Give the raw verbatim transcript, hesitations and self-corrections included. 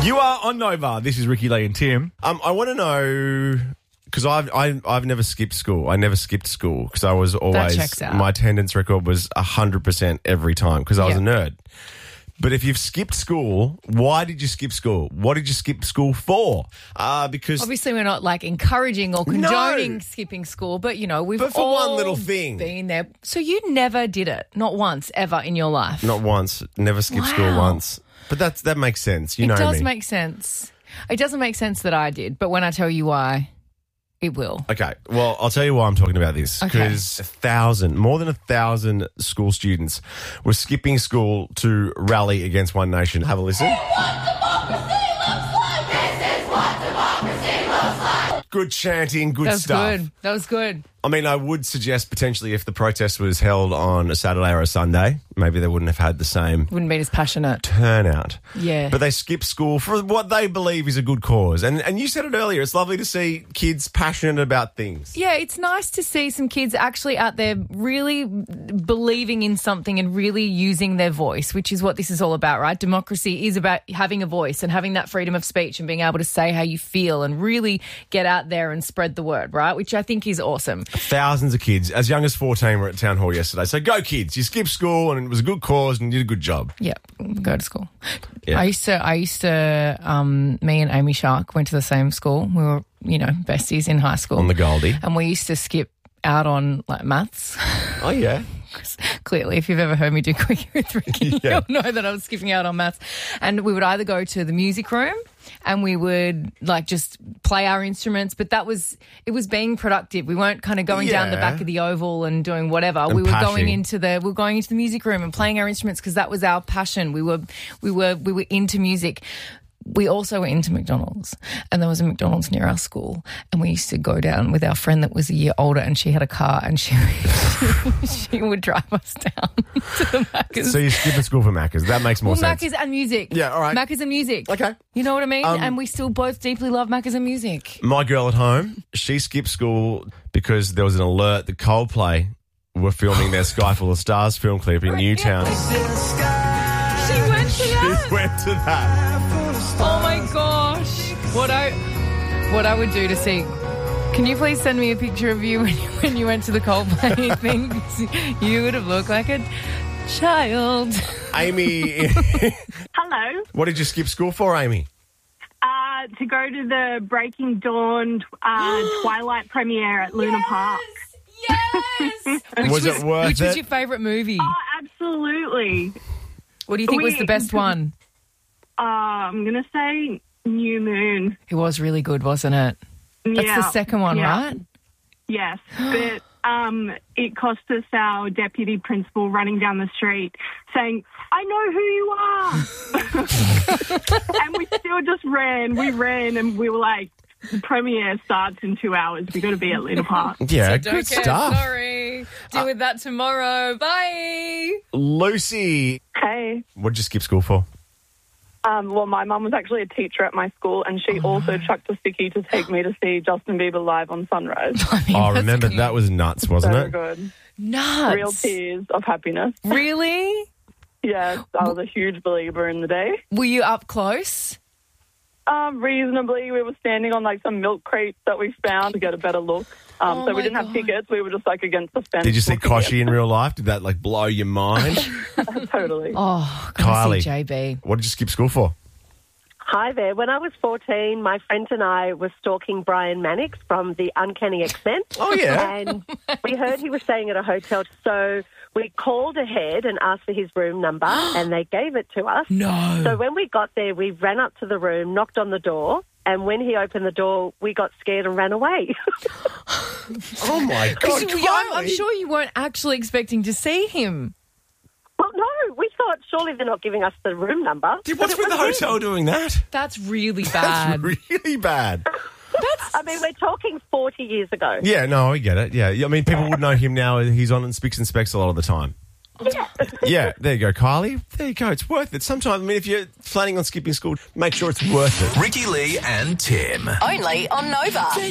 You are on Nova. This is Ricky Lee and Tim. Um, I want to know, because I've I, I've never skipped school. I never skipped school because I was always checks out. my attendance record was a hundred percent every time because I was Yeah. a nerd. But if you've skipped school, why did you skip school? What did you skip school for? Uh, because Obviously, we're not like encouraging or condoning skipping school, but you know, we've But for all one little thing. been there. So you never did it, not once ever in your life. not once, never skipped school Wow. once. But that's that makes sense. You it know does me. make sense. It doesn't make sense that I did, but when I tell you why, it will. Okay, well, I'll tell you why I'm talking about this. Okay. Because a thousand, more than a thousand school students were skipping school to rally against One Nation. Have a listen. Good chanting, good That was stuff. good. That was good. I mean, I would suggest potentially if the protest was held on a Saturday or a Sunday, maybe they wouldn't have had the same Wouldn't be as passionate. turnout. Yeah. But they skip school for what they believe is a good cause. And and you said it earlier, it's lovely to see kids passionate about things. Yeah, it's nice to see some kids actually out there really believing in something and really using their voice, which is what this is all about, right? Democracy is about having a voice and having that freedom of speech and being able to say how you feel and really get out there and spread the word, right? Which I think is awesome. Thousands of kids, as young as fourteen, were at Town Hall yesterday. So go kids, you skipped school and it was a good cause and you did a good job. Yeah, go to school. Yeah. I used to, I used to, um, me and Amy Shark went to the same school. We were, you know, besties in high school. On the Goldie. And we used to skip out on like maths. Oh, yeah. Clearly, if you've ever heard me do Quickie with Ricky, Yeah. you'll know that I was skipping out on maths. And we would either go to the music room and we would like just play our instruments, but that was, it was being productive. We weren't kind of going down the Yeah. back of the oval and doing whatever. And we were going pashing. into the, we were going into the music room and playing our instruments because that was our passion. We were, we were, we were into music. We also were into McDonald's, and there was a McDonald's near our school, and we used to go down with our friend that was a year older, and she had a car, and she she would drive us down to the Macca's. So you're skipping school for Macca's. That makes more well, sense. Macca's and music. Yeah, all right. Macca's and music. Okay. You know what I mean? Um, and we still both deeply love Macca's and music. My girl at home, she skipped school because there was an alert that Coldplay were filming their Sky Full of Stars film clip in Newtown. She went to that. She went to that. Oh my gosh. What I what I would do to see. Can you please send me a picture of you when you, when you went to the Coldplay thing? 'Cause you would have looked like a child. Amy, Hello. what did you skip school for, Amy? Uh, to go to the Breaking Dawn uh, Twilight premiere at Luna Park. Yes. Which Was it worth Which was it? your favourite movie? Oh, absolutely. What do you think was we- the best one? Uh, I'm going to say New Moon. It was really good, wasn't it? That's yeah. the second one, yeah. right? Yes, but um, it cost us our deputy principal running down the street saying, I know who you are. And we still just ran. We ran and we were like, the premiere starts in two hours. We've got to be at Luna Park. Yeah, Don't good care, stuff. Sorry. Deal with that tomorrow. Bye. Lucy, Hey. what did you skip school for? Um, well, my mum was actually a teacher at my school, and she also chucked a sickie to take me to see Justin Bieber live on Sunrise. I mean, Oh, that's remember, cute. that was nuts, wasn't so it? good. Nuts. Real tears of happiness. Really? Yes, I was a huge believer in the day. Were you up close? Um, reasonably, we were standing on like some milk crates that we found to get a better look. Um, Oh so my we didn't God. have tickets. We were just like against the fence. Did you see looking Koshi in at real life? Did that like blow your mind? them. Totally. Oh, gotta Kylie. see J B. What did you skip school for? Hi there. When I was fourteen, my friend and I were stalking Brian Mannix from The Uncanny X-Men. Oh, yeah. And we heard he was staying at a hotel, so we called ahead and asked for his room number, and they gave it to us. No. So when we got there, we ran up to the room, knocked on the door, and when he opened the door, we got scared and ran away. Oh, my God, You- I'm, I'm Kylie. sure you weren't actually expecting to see him. Well, no, we thought surely they're not giving us the room number. Dude, what's But it with the was him. hotel doing that? That's really That's bad. really bad. I mean, we're talking forty years ago. Yeah, no, I get it. Yeah, I mean, people would know him now. He's on Spicks and Specs a lot of the time. Yeah, there you go, Kylie. There you go. It's worth it. Sometimes, I mean, if you're planning on skipping school, make sure it's worth it. Ricky Lee and Tim. Only on Nova.